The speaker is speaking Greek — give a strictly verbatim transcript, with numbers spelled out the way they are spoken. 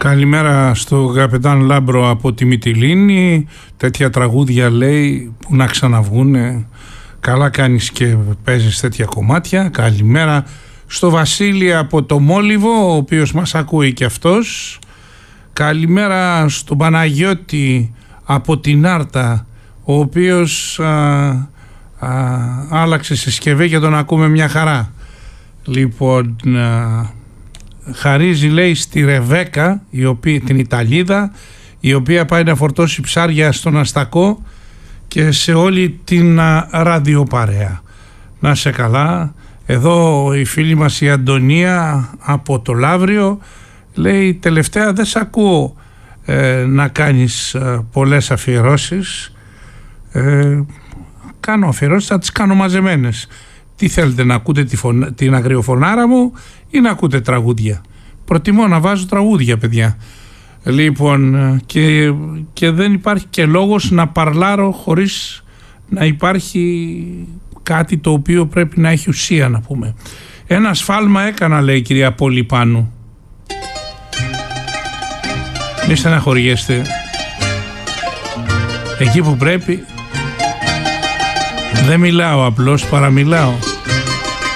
Καλημέρα στο καπετάν Λάμπρο από τη Μυτιλήνη. Τέτοια τραγούδια λέει που να ξαναβγούνε. Καλά κάνεις και παίζεις τέτοια κομμάτια. Καλημέρα στο Βασίλη από το Μόλιβο, ο οποίος μας ακούει και αυτός. Καλημέρα στον Παναγιώτη από την Άρτα, ο οποίος α, α, άλλαξε συσκευή και τον ακούμε μια χαρά. Λοιπόν, α, χαρίζει λέει στη Ρεβέκα, η οποία, την Ιταλίδα, η οποία πάει να φορτώσει ψάρια στον Αστακό, και σε όλη την α, ραδιοπαρέα. Να σε καλά. Εδώ η φίλη μας η Αντωνία από το Λαύριο λέει: τελευταία δεν σ' ακούω ε, να κάνεις ε, πολλές αφιερώσεις. ε, κάνω αφιερώσεις, θα τις κάνω μαζεμένες. Τι θέλετε, να ακούτε τη φωνα... την αγριοφωνάρα μου ή να ακούτε τραγούδια? Προτιμώ να βάζω τραγούδια, παιδιά. Λοιπόν, και, και δεν υπάρχει και λόγος να παρλάρω χωρίς να υπάρχει κάτι το οποίο πρέπει να έχει ουσία, να πούμε. Ένα σφάλμα έκανα, λέει η κυρία Πολυπάνου. Μη στεναχωριέστε. Εκεί που πρέπει δεν μιλάω, απλώς παραμιλάω.